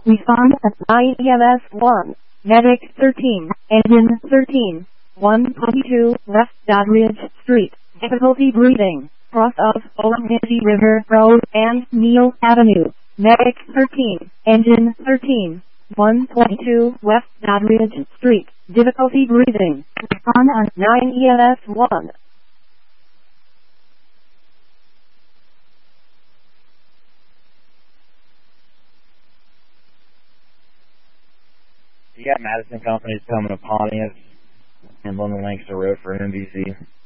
Respond at 9 EMS 1. Medic 13. Engine 13. 122 West Doddridge Street. Difficulty breathing. Cross of Olamisi River Road and Neal Avenue. Medic 13. Engine 13. 122 West Doddridge Street. Difficulty breathing. Respond on 9 EMS 1. You got Madison Companies coming to Pontiac and London Lancaster Road for MVC.